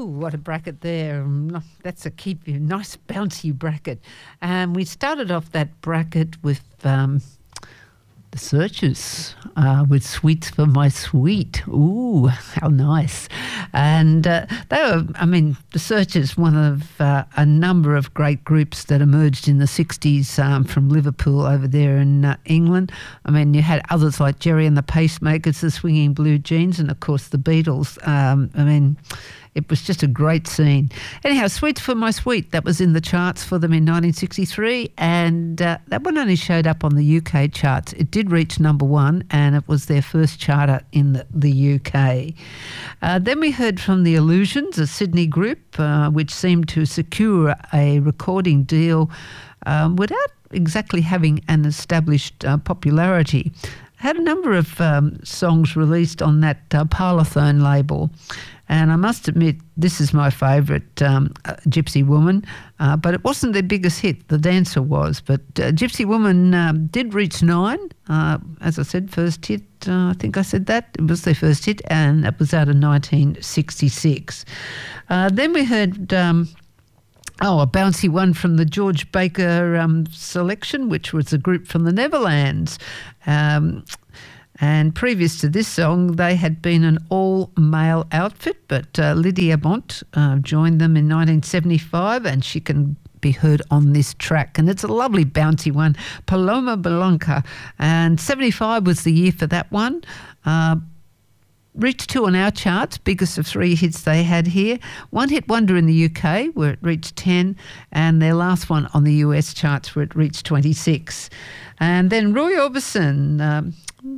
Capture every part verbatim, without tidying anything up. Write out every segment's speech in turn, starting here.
Ooh, what a bracket there. Um, That's a keep you nice bouncy bracket. Um, we started off that bracket with um, the Searchers uh, with Sweets for My Sweet. Ooh, how nice. And uh, they were, I mean, the Searchers, one of uh, a number of great groups that emerged in the sixties um, from Liverpool over there in uh, England. I mean, you had others like Jerry and the Pacemakers, the Swinging Blue Jeans, and of course the Beatles. Um, I mean, it was just a great scene. Anyhow, Sweets for My Sweet, that was in the charts for them in nineteen sixty-three, and uh, that one only showed up on the U K charts. It did reach number one, and it was their first charter in the, the U K. Uh, then we heard from The Illusions, a Sydney group, uh, which seemed to secure a recording deal um, without exactly having an established uh, popularity. Had a number of um, songs released on that uh, Parlophone label. And I must admit, this is my favourite, um, uh, Gypsy Woman, uh, but it wasn't their biggest hit. The Dancer was. But uh, Gypsy Woman um, did reach nine. Uh, as I said, first hit, uh, I think I said that. It was their first hit, and it was out of nineteen sixty-six. Uh, then we heard... Um, Oh, a bouncy one from the George Baker um, selection, which was a group from the Neverlands. Um, and previous to this song, they had been an all-male outfit, but uh, Lydia Mont uh, joined them in nineteen seventy-five, and she can be heard on this track. And it's a lovely bouncy one, Paloma Blanca. And seventy-five was the year for that one. Uh, Reached two on our charts, biggest of three hits they had here. One hit wonder in the U K, where it reached ten, and their last one on the U S charts, where it reached twenty-six. And then Roy Orbison, um,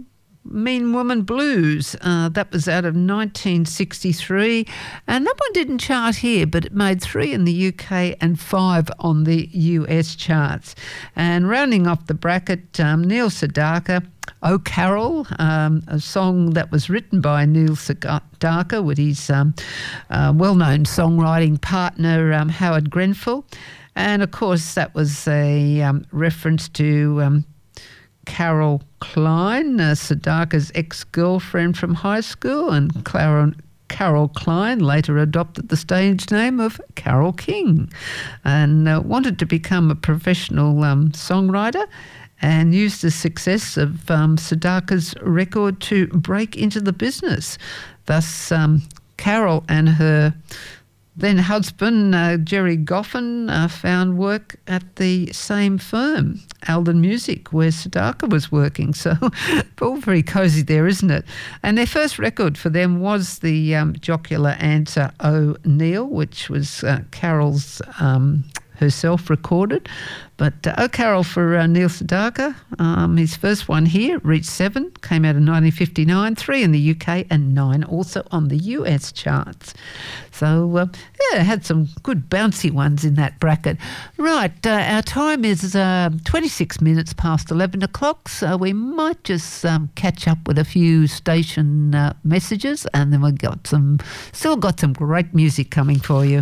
Mean Woman Blues, uh, that was out of nineteen sixty-three, and that one didn't chart here, but it made three in the U K and five on the U S charts. And rounding off the bracket, um, Neil Sedaka, Oh Carol, um, a song that was written by Neil Sedaka with his um, uh, well-known songwriting partner um, Howard Grenfell. And of course that was a um, reference to um, Carol Klein, uh, Sedaka's ex-girlfriend from high school, and Clara, Carol Klein later adopted the stage name of Carole King, and uh, wanted to become a professional um, songwriter, and used the success of um, Sedaka's record to break into the business. Thus, um, Carol and her then husband, uh, Jerry Goffin, uh, found work at the same firm, Alden Music, where Sedaka was working. So all very cosy there, isn't it? And their first record for them was the um, Jocular Answer O'Neill, which was uh, Carol's um, herself recorded. But uh, Oh Carol for uh, Neil Sedaka, um, his first one here, reached seven, came out in nineteen fifty-nine, three in the U K and nine also on the U S charts. So, uh, yeah, had some good bouncy ones in that bracket. Right, uh, our time is uh, twenty-six minutes past eleven o'clock, so we might just um, catch up with a few station uh, messages, and then we've got some, still got some great music coming for you.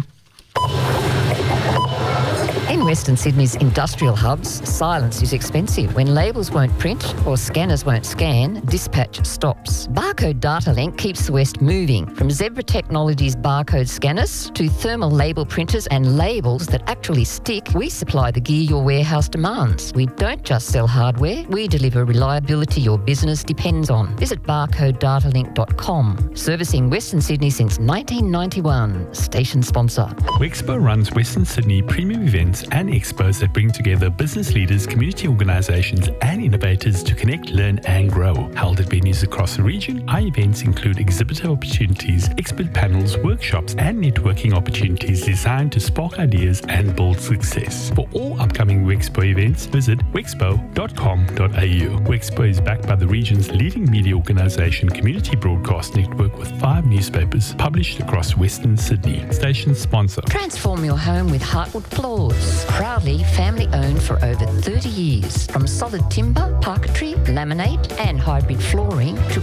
In Western Sydney's industrial hubs, silence is expensive. When labels won't print or scanners won't scan, dispatch stops. Barcode Data Link keeps the West moving. From Zebra Technologies barcode scanners to thermal label printers and labels that actually stick, we supply the gear your warehouse demands. We don't just sell hardware, we deliver reliability your business depends on. Visit barcode data link dot com. Servicing Western Sydney since nineteen ninety-one. Station sponsor. Wexpo runs Western Sydney premium events and expos that bring together business leaders, community organisations and innovators to connect, learn and grow. Held at venues across the region, our events include exhibitor opportunities, expert panels, workshops and networking opportunities designed to spark ideas and build success. For all upcoming Wexpo events, visit wexpo dot com dot a u. Wexpo is backed by the region's leading media organisation, Community Broadcast Network, with five newspapers published across Western Sydney. Station sponsor. Transform your home with Heartwood Floors. Proudly family owned for over thirty years. From solid timber, parquetry, laminate and hybrid flooring to expert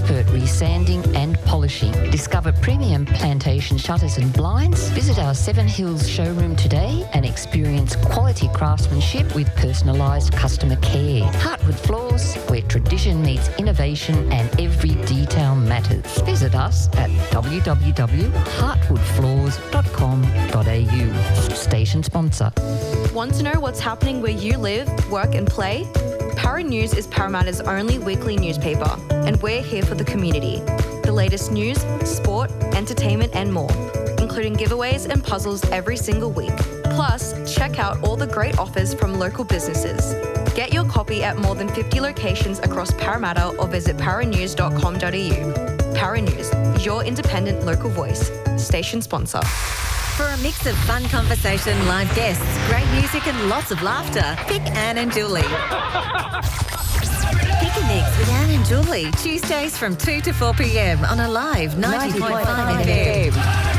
expert resanding and polishing. Discover premium plantation shutters and blinds. Visit our Seven Hills showroom today and experience quality craftsmanship with personalised customer care. Heartwood Floors, where tradition meets innovation and every detail matters. Visit us at w w w dot heartwood floors dot com dot a u. Station sponsor. Want to know what's happening where you live, work and play? Para News is Parramatta's only weekly newspaper, and we're here for the community. The latest news, sport, entertainment and more, including giveaways and puzzles every single week. Plus, check out all the great offers from local businesses. Get your copy at more than fifty locations across Parramatta or visit para news dot com dot a u. Para News, your independent local voice. Station sponsor. For a mix of fun conversation, live guests, great music and lots of laughter, pick Anne and Julie. Pick a mix with Anne and Julie, Tuesdays from two to four p m on Alive ninety point five F M.